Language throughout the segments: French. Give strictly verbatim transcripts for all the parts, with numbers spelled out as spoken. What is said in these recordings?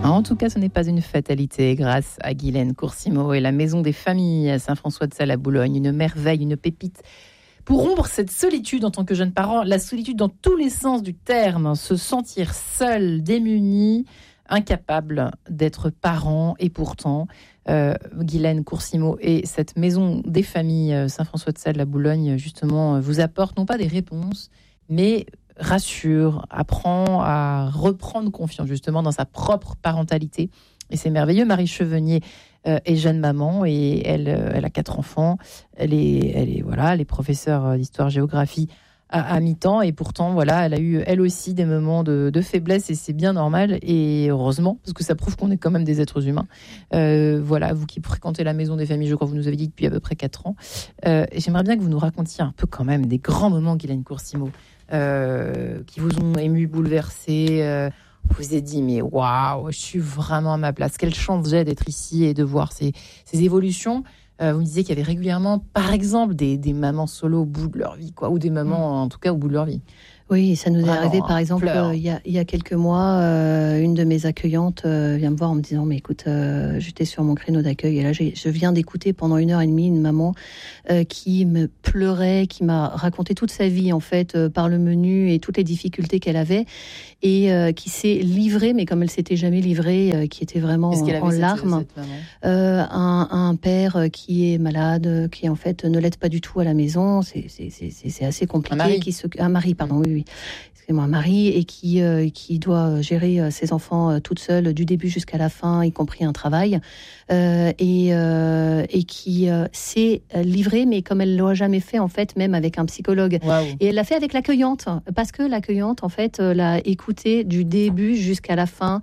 En tout cas, ce n'est pas une fatalité grâce à Guylaine Coursimo et la Maison des Familles à Saint-François-de-Sales à Boulogne. Une merveille, une pépite. Pour rompre cette solitude en tant que jeune parent, la solitude dans tous les sens du terme, se sentir seul, démuni, incapable d'être parent. Et pourtant, euh, Guylaine Coursimo et cette Maison des Familles Saint-François-de-Sales à Boulogne, justement, vous apportent non pas des réponses, mais rassure, apprend à reprendre confiance justement dans sa propre parentalité. Et c'est merveilleux. Marie Chevenier euh, est jeune maman et elle, euh, elle a quatre enfants. Elle est, elle est, voilà, elle est professeure d'histoire-géographie à, à mi-temps. Et pourtant, voilà, elle a eu elle aussi des moments de, de faiblesse et c'est bien normal. Et heureusement, parce que ça prouve qu'on est quand même des êtres humains. Euh, voilà, vous qui fréquentez la Maison des Familles, je crois que vous nous avez dit depuis à peu près quatre ans. Euh, et j'aimerais bien que vous nous racontiez un peu quand même des grands moments, Guylaine Coursimo. Euh, qui vous ont ému, bouleversé, euh, vous vous êtes dit mais waouh, je suis vraiment à ma place, quelle chance j'ai d'être ici et de voir ces, ces évolutions. Euh, vous me disiez qu'il y avait régulièrement, par exemple, des, des mamans solo au bout de leur vie, quoi, ou des mamans en tout cas au bout de leur vie. Oui, ça nous est Vraiment, arrivé, par exemple, euh, il y, a, y a quelques mois, euh, une de mes accueillantes euh, vient me voir en me disant, mais écoute, euh, j'étais sur mon créneau d'accueil et là, j'ai, je viens d'écouter pendant une heure et demie une maman euh, qui me pleurait, qui m'a raconté toute sa vie, en fait, euh, par le menu et toutes les difficultés qu'elle avait et euh, qui s'est livrée, mais comme elle s'était jamais livrée, euh, qui était vraiment en larmes. Euh, un, un père qui est malade, qui en fait ne l'aide pas du tout à la maison, c'est, c'est, c'est, c'est assez compliqué. Un mari, qui se, un mari pardon, oui. Oui, excusez-moi, un mari, et qui, euh, qui doit gérer euh, ses enfants euh, toute seule du début jusqu'à la fin, y compris un travail, euh, et, euh, et qui euh, s'est livrée, mais comme elle l'a jamais fait en fait, même avec un psychologue. Wow. Et elle l'a fait avec l'accueillante, parce que l'accueillante en fait euh, l'a écoutée du début jusqu'à la fin,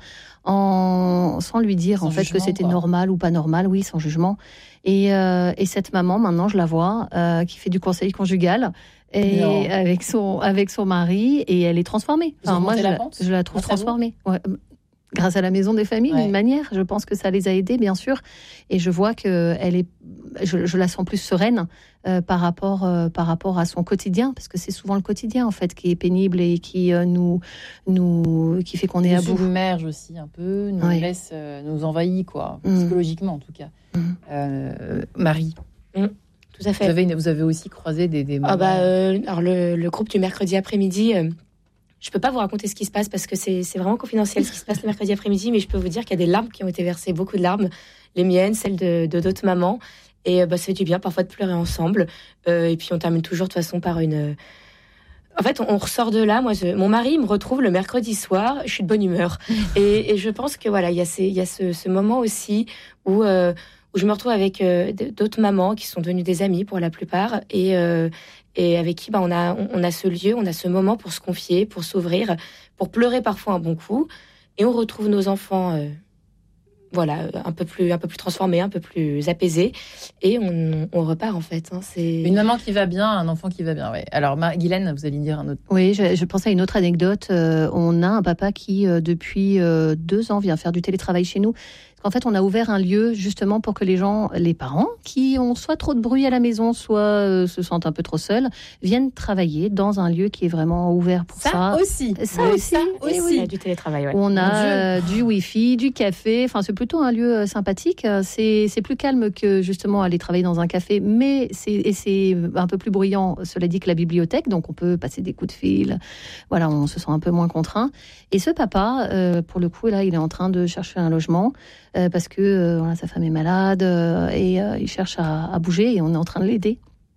en sans lui dire sans en fait jugement, que c'était quoi. Normal ou pas normal, oui, sans jugement. Et, euh, et cette maman, maintenant, je la vois, euh, qui fait du conseil conjugal. Et avec son, avec son mari, et elle est transformée. Enfin, moi, je la, je la trouve grâce transformée. Ouais. Grâce à la Maison des Familles, ouais. D'une manière, je pense que ça les a aidés, bien sûr. Et je vois que elle est, je, je la sens plus sereine euh, par rapport, euh, par rapport à son quotidien, parce que c'est souvent le quotidien en fait qui est pénible et qui euh, nous, nous, qui fait qu'on est à bout. Nous submerge aussi un peu, nous ouais. laisse, euh, nous envahit quoi, mmh. psychologiquement en tout cas. Mmh. Euh, Marie. Mmh. Tout à fait. Vous avez, vous avez aussi croisé des, des moments... Ah bah, euh, alors le, le groupe du mercredi après-midi, euh, je ne peux pas vous raconter ce qui se passe parce que c'est, c'est vraiment confidentiel ce qui se passe le mercredi après-midi, mais je peux vous dire qu'il y a des larmes qui ont été versées, beaucoup de larmes, les miennes, celles de, de d'autres mamans, et euh, bah, ça fait du bien parfois de pleurer ensemble, euh, et puis on termine toujours de toute façon par une... En fait, on, on ressort de là, moi, je, mon mari me retrouve le mercredi soir, je suis de bonne humeur, et, et je pense que voilà, il y a, ces, il y a ce, ce moment aussi où... Euh, où je me retrouve avec euh, d'autres mamans qui sont devenues des amies pour la plupart et, euh, et avec qui bah, on, a, on, on a ce lieu, on a ce moment pour se confier, pour s'ouvrir, pour pleurer parfois un bon coup. Et on retrouve nos enfants euh, voilà, un peu plus, un peu plus transformés, un peu plus apaisés. Et on, on repart en fait. Hein, c'est... Une maman qui va bien, un enfant qui va bien. Ouais. Alors Guylaine, vous allez dire un autre. Oui, je, je pensais à une autre anecdote. Euh, on a un papa qui, euh, depuis euh, deux ans, vient faire du télétravail chez nous. En fait, on a ouvert un lieu justement pour que les gens, les parents, qui ont soit trop de bruit à la maison, soit euh, se sentent un peu trop seuls, viennent travailler dans un lieu qui est vraiment ouvert pour ça. Ça aussi. Ça oui, aussi. Ça aussi. Oui. Il y a du télétravail. Ouais. On a euh, du wifi, du café. Enfin, c'est plutôt un lieu euh, sympathique. C'est, c'est plus calme que justement aller travailler dans un café, mais c'est, et c'est un peu plus bruyant, cela dit, que la bibliothèque. Donc, on peut passer des coups de fil. Voilà, on se sent un peu moins contraint. Et ce papa, euh, pour le coup, là, il est en train de chercher un logement. Euh, parce que euh, voilà, sa femme est malade euh, et euh, il cherche à, à bouger et on est en train de l'aider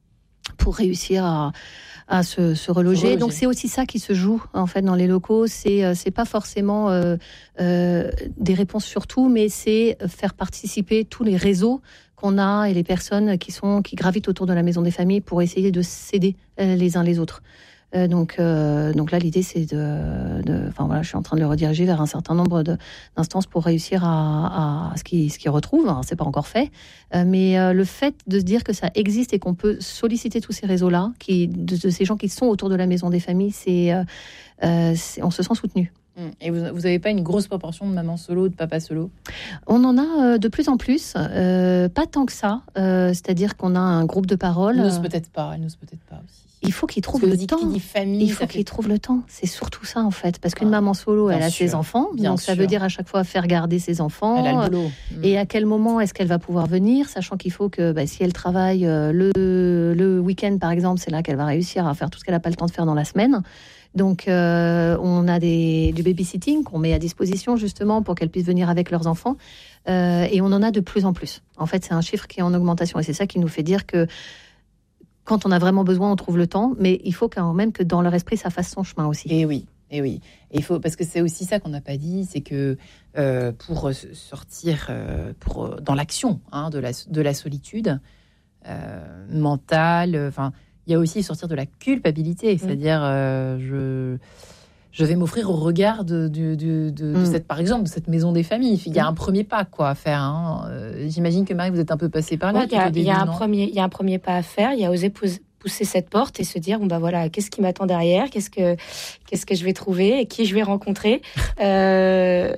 pour réussir à, à se, se reloger. se reloger. Donc c'est aussi ça qui se joue en fait dans les locaux. C'est euh, c'est pas forcément euh, euh, des réponses sur tout, mais c'est faire participer tous les réseaux qu'on a et les personnes qui sont qui gravitent autour de la Maison des Familles pour essayer de s'aider euh, les uns les autres. Euh, donc, euh, donc là, l'idée, c'est de, de, enfin voilà, je suis en train de le rediriger vers un certain nombre de, d'instances pour réussir à, à ce qu'ils, ce qu'ils retrouvent. Alors, c'est pas encore fait, euh, mais euh, le fait de se dire que ça existe et qu'on peut solliciter tous ces réseaux-là, qui, de, de ces gens qui sont autour de la Maison des Familles, c'est, euh, euh, c'est on se sent soutenu. Et vous n'avez pas une grosse proportion de mamans solo, de papas solo? On en a de plus en plus, euh, pas tant que ça. Euh, c'est-à-dire qu'on a un groupe de parole. Elle n'ose peut-être pas, elle n'ose peut-être pas aussi. Il faut qu'ils trouvent le temps. Famille, il faut qu'ils fait... trouvent le temps. C'est surtout ça en fait, parce qu'une ah, maman solo, elle a sûr, ses enfants, donc sûr. Ça veut dire à chaque fois faire garder ses enfants. Elle a le boulot. Et à quel moment est-ce qu'elle va pouvoir venir, sachant qu'il faut que bah, si elle travaille le le week-end par exemple, c'est là qu'elle va réussir à faire tout ce qu'elle n'a pas le temps de faire dans la semaine. Donc, euh, on a des, du babysitting qu'on met à disposition justement pour qu'elles puissent venir avec leurs enfants. Euh, et on en a de plus en plus. En fait, c'est un chiffre qui est en augmentation. Et c'est ça qui nous fait dire que quand on a vraiment besoin, on trouve le temps. Mais il faut quand même que dans leur esprit, ça fasse son chemin aussi. Et oui, et oui. Et il faut, parce que c'est aussi ça qu'on n'a pas dit, c'est que euh, pour sortir euh, pour, dans l'action hein, de, la, de la solitude euh, mentale, enfin... il y a aussi sortir de la culpabilité, c'est-à-dire euh, je, je vais m'offrir au regard de, de, de, de, mm. de cette, par exemple, de cette maison des familles. Il y a un premier pas quoi, à faire. Hein. Euh, j'imagine que Marie, vous êtes un peu passée par là. Oui, il y a, début, y a un premier, il y a un premier pas à faire. Il y a oser pousser, pousser cette porte et se dire bon bah voilà, qu'est-ce qui m'attend derrière, qu'est-ce que qu'est-ce que je vais trouver, et qui je vais rencontrer. euh,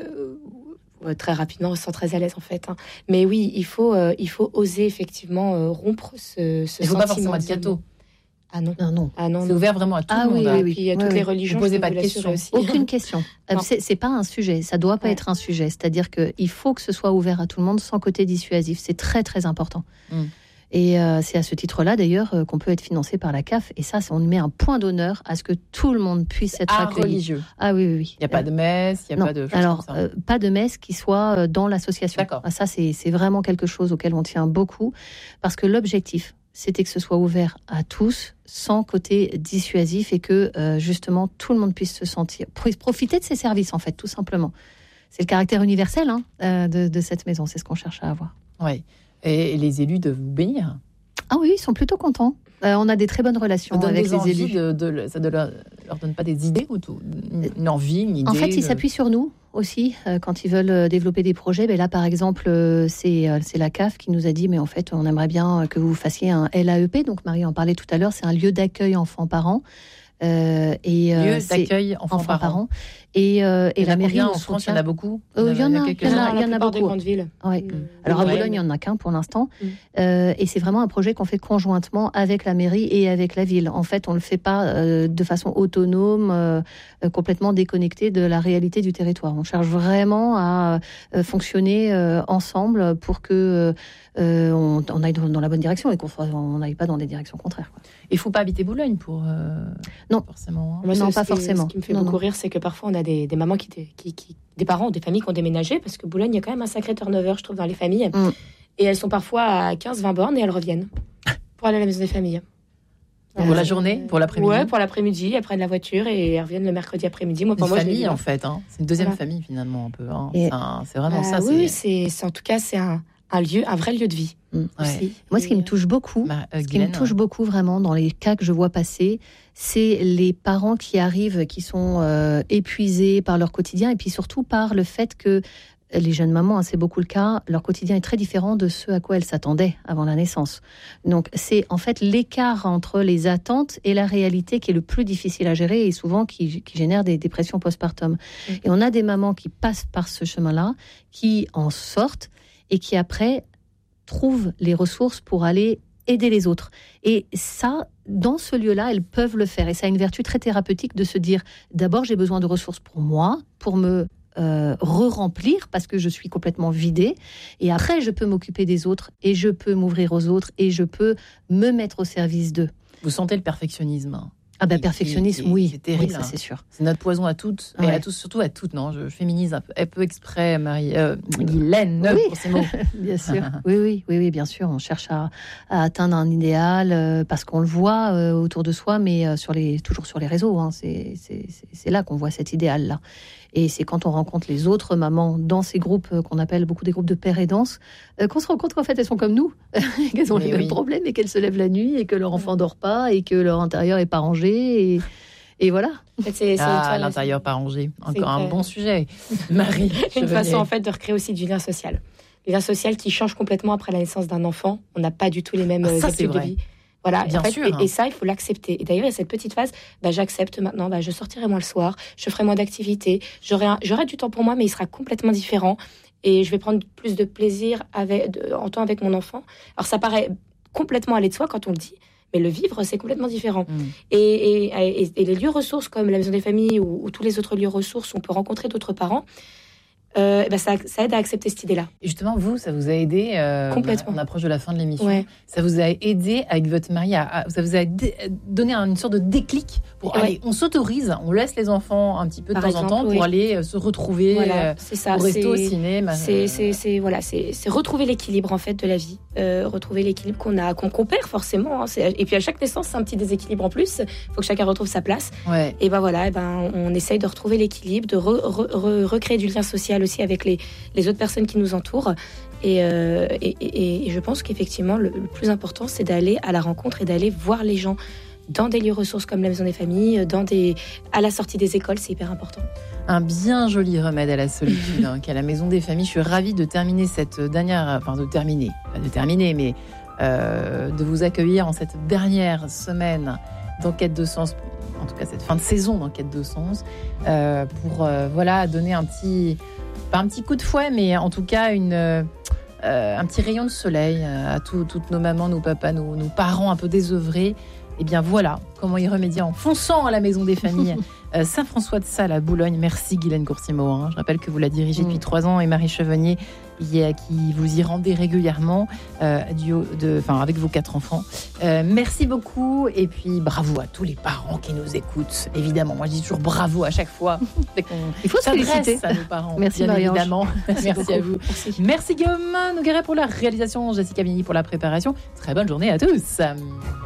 Très rapidement, on se sent très à l'aise en fait. Hein. Mais oui, il faut, euh, il faut oser effectivement euh, rompre ce, ce il ne faut sentiment. pas forcément être gâteau. Ah non, non, non. Ah non, c'est non. ouvert vraiment à tout ah le monde. Oui, hein. oui, oui. Et puis à toutes oui, les oui. religions. Ne posez pas de questions aussi. Aucune question. c'est, c'est pas un sujet. Ça doit pas ouais. être un sujet. C'est-à-dire qu'il faut que ce soit ouvert à tout le monde sans côté dissuasif. C'est très très important. Mm. Et euh, c'est à ce titre-là, d'ailleurs, euh, qu'on peut être financé par la C A F. Et ça, on met un point d'honneur à ce que tout le monde puisse être Art accueilli. religieux. Ah oui, oui, oui. Il n'y a pas de messe, il n'y a non. pas de... Alors, euh, pas de messe qui soit dans l'association. D'accord. Ah, ça, c'est, c'est vraiment quelque chose auquel on tient beaucoup. Parce que l'objectif, c'était que ce soit ouvert à tous, sans côté dissuasif, et que, euh, justement, tout le monde puisse se sentir... puisse profiter de ces services, en fait, tout simplement. C'est le caractère universel hein, euh, de, de cette maison. C'est ce qu'on cherche à avoir. Oui. Et les élus de vous bénir. Ah oui, ils sont plutôt contents. Euh, on a des très bonnes relations avec les élus. De, de, ça ne leur, leur donne pas des idées ou tout, une envie, une idée. En fait, ils de... s'appuient sur nous aussi euh, quand ils veulent développer des projets. Mais là, par exemple, euh, c'est, euh, c'est la C A F qui nous a dit mais en fait, on aimerait bien que vous fassiez un L A E P. Donc Marie en parlait tout à l'heure, c'est un lieu d'accueil enfants-parents. Euh, et, lieu euh, d'accueil enfants-parents. Enfants et, euh, et la mairie en France, il y en a beaucoup. Il y en a, il y en a, il y en a beaucoup. Des grandes villes. Ouais. Mmh. Alors à Boulogne, il n'y en a qu'un pour l'instant. Mmh. Euh, et c'est vraiment un projet qu'on fait conjointement avec la mairie et avec la ville. En fait, on ne le fait pas euh, de façon autonome, euh, complètement déconnectée de la réalité du territoire. On cherche vraiment à euh, fonctionner euh, ensemble pour que euh, on, on aille dans la bonne direction et qu'on n'aille pas dans des directions contraires. Il ne faut pas habiter Boulogne pour... Euh, non, forcément. Hein. Moi, non, pas ce forcément. Ce qui me fait non, beaucoup non. rire, c'est que parfois, on a des, des mamans, qui, qui, qui, des parents, des familles qui ont déménagé, parce que Boulogne, il y a quand même un sacré turnover, je trouve, dans les familles. Mm. Et elles sont parfois à quinze vingt bornes et elles reviennent pour aller à la maison des familles. Pour la journée, pour l'après-midi. Ouais, pour l'après-midi, elles prennent la voiture et elles reviennent le mercredi après-midi. Moi, pour une moi, famille, je en fait. Hein. C'est une deuxième voilà. famille, finalement, un peu. Hein. C'est, un, c'est vraiment bah, ça. Oui, c'est... C'est, c'est, en tout cas, c'est un, un lieu, un vrai lieu de vie. Mmh. Ouais. Moi, ce qui me touche beaucoup, bah, euh, ce qui Guylaine, me touche ouais. beaucoup vraiment dans les cas que je vois passer, c'est les parents qui arrivent, qui sont euh, épuisés par leur quotidien et puis surtout par le fait que les jeunes mamans, hein, c'est beaucoup le cas, leur quotidien est très différent de ce à quoi elles s'attendaient avant la naissance. Donc, c'est en fait l'écart entre les attentes et la réalité qui est le plus difficile à gérer et souvent qui, qui génère des dépressions postpartum. Mmh. Et on a des mamans qui passent par ce chemin-là, qui en sortent et qui après trouvent les ressources pour aller aider les autres. Et ça, dans ce lieu-là, elles peuvent le faire. Et ça a une vertu très thérapeutique de se dire, d'abord, j'ai besoin de ressources pour moi, pour me euh, re-remplir, parce que je suis complètement vidée. Et après, je peux m'occuper des autres, et je peux m'ouvrir aux autres, et je peux me mettre au service d'eux. Vous sentez le perfectionnisme ? Ah ben, perfectionnisme, c'est, oui. C'est terrible, oui, ça hein. c'est sûr. C'est notre poison à toutes, ouais. et à tous, surtout à toutes, non, je féminise un peu, un peu exprès, Marie, euh, Guylaine, oui. pour ces mots. Bien sûr, oui, oui, oui, oui, bien sûr, on cherche à, à atteindre un idéal, euh, parce qu'on le voit euh, autour de soi, mais euh, sur les, toujours sur les réseaux, hein, c'est, c'est, c'est, c'est là qu'on voit cet idéal-là. Et c'est quand on rencontre les autres mamans dans ces groupes euh, qu'on appelle beaucoup des groupes de père aidance, euh, qu'on se rend compte qu'en fait elles sont comme nous, qu'elles ont mais les oui. mêmes problèmes et qu'elles se lèvent la nuit et que leur enfant dort pas et que leur intérieur est pas rangé et, et voilà. En fait, c'est, c'est ah, l'intérieur pas rangé, encore un bon sujet. Marie, une façon en fait de recréer aussi du lien social. Le lien social qui change complètement après la naissance d'un enfant. On n'a pas du tout les mêmes ah, ça, habitudes de vie. Voilà, Bien en fait, sûr. et, et ça, il faut l'accepter. Et d'ailleurs, il y a cette petite phase, bah, j'accepte maintenant, bah, je sortirai moins le soir, je ferai moins d'activités, j'aurai, un- j'aurai du temps pour moi, mais il sera complètement différent. Et je vais prendre plus de plaisir avec, de- en temps avec mon enfant. Alors, ça paraît complètement aller de soi quand on le dit, mais le vivre, c'est complètement différent. Mm. Et, et, et- et les lieux ressources comme la maison des familles ou, ou tous les autres lieux ressources où on peut rencontrer d'autres parents, euh, eh ben ça, ça aide à accepter cette idée-là. Et justement, vous, ça vous a aidé, euh, Complètement. on approche de la fin de l'émission, Ouais. ça vous a aidé avec votre mari, à, à- ça vous a dé- donné une sorte de déclic pour Ouais. aller, on s'autorise, on laisse les enfants un petit peu de Par temps exemple, en temps oui. pour aller euh, se retrouver Voilà, euh, c'est ça. au resto, au c'est- cinéma. C'est, c'est, c'est, voilà, c'est, c'est retrouver l'équilibre en fait de la vie, euh, retrouver l'équilibre qu'on a, qu'on, qu'on perd forcément. Hein, c'est- et puis à chaque naissance, c'est un petit déséquilibre en plus. Il faut que chacun retrouve sa place. Ouais. Et ben voilà, et ben on essaye de retrouver l'équilibre, de re- re- re- recréer du lien social aussi avec les, les autres personnes qui nous entourent. Et, euh, et, et- et je pense qu'effectivement, le, le plus important, c'est d'aller à la rencontre et d'aller voir les gens dans des lieux ressources comme la maison des familles, dans des, à la sortie des écoles, c'est hyper important. Un bien joli remède à la solitude, hein, qu'à la Maison des Familles. Je suis ravie de terminer cette dernière, enfin de terminer, pas de terminer, mais euh, de vous accueillir en cette dernière semaine d'enquête de sens, en tout cas cette fin de saison d'enquête de sens, euh, pour euh, voilà donner un petit, pas un petit coup de fouet, mais en tout cas une euh, un petit rayon de soleil à tout- toutes nos mamans, nos papas, nos, nos parents un peu désœuvrés. Et bien voilà comment y remédier en fonçant à la Maison des Familles euh, Saint-François-de-Sales à Boulogne. Merci Guylaine Courcimo. Hein. Je rappelle que vous la dirigez depuis Mm. trois ans et Marie Chevenier, y a- qui vous y rendez régulièrement euh, du haut de, enfin, avec vos quatre enfants. Euh, merci beaucoup et puis bravo à tous les parents qui nous écoutent. Évidemment, moi je dis toujours bravo à chaque fois dès qu'on Il faut se s'adresse féliciter. à nos parents. Merci, bien Marie-Ange. évidemment. Merci, beaucoup. à vous. Merci. Merci Guillaume Nogueret pour la réalisation, Jessica Vigny pour la préparation. Très bonne journée à tous.